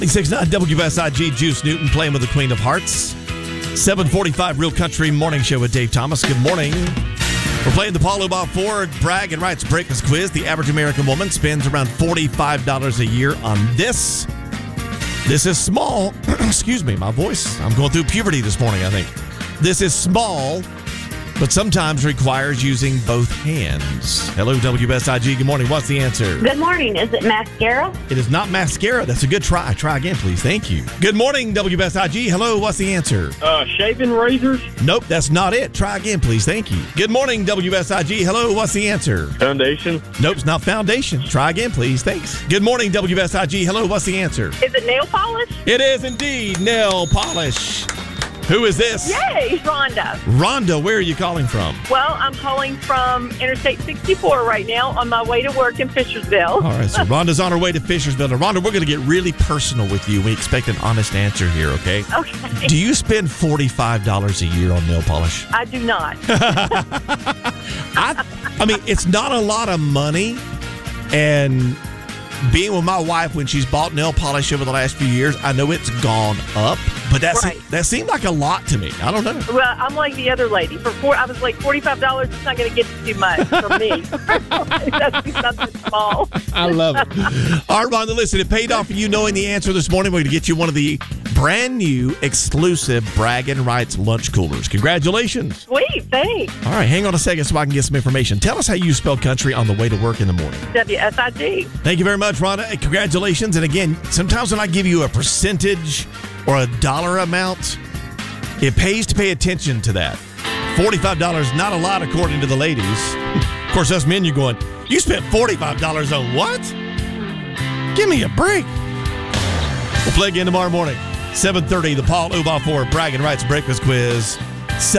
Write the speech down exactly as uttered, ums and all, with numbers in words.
six nine W S I G, Juice Newton playing with the Queen of Hearts. seven forty-five Real Country Morning Show with Dave Thomas. Good morning. We're playing the Paul Obaugh Ford Brag and Rights Breakfast Quiz. The average American woman spends around forty-five dollars a year on this. This is small. Excuse me, my voice. I'm going through puberty this morning, I think. This is small, but sometimes requires using both hands. Hello, W S I G. Good morning. What's the answer? Good morning. Is it mascara? It is not mascara. That's a good try. Try again, please. Thank you. Good morning, W S I G. Hello, what's the answer? Uh, shaving razors? Nope, that's not it. Try again, please. Thank you. Good morning, W S I G. Hello, what's the answer? Foundation? Nope, it's not foundation. Try again, please. Thanks. Good morning, W S I G. Hello, what's the answer? Is it nail polish? It is indeed nail polish. Who is this? Yay, Rhonda. Rhonda, where are you calling from? Well, I'm calling from Interstate sixty-four right now on my way to work in Fishersville. All right, so Rhonda's on her way to Fishersville. Now, Rhonda, we're going to get really personal with you. We expect an honest answer here, okay? Okay. Do you spend forty-five dollars a year on nail polish? I do not. I, I mean, it's not a lot of money, and being with my wife when she's bought nail polish over the last few years, I know it's gone up, but that Right. se- that seemed like a lot to me. I don't know. Well, I'm like the other lady. For four, I was like forty-five dollars is not going to get too much for me. It has to be something small. I love it. All right, Rhonda, listen, it paid off for you knowing the answer this morning. We're going to get you one of the brand new exclusive Bragg and Rights lunch coolers. Congratulations. Sweet, thanks. All right, hang on a second so I can get some information. Tell us how you spell country on the way to work in the morning. W S I G. Thank you very much, Rhonda. And congratulations. And again, sometimes when I give you a percentage or a dollar amount, it pays to pay attention to that. forty-five dollars, not a lot according to the ladies. Of course, us men, you're going, you spent forty-five dollars on what? Give me a break. We'll play again tomorrow morning. seven thirty, the Paul Obaugh Ford Bragg and Rights Breakfast Quiz.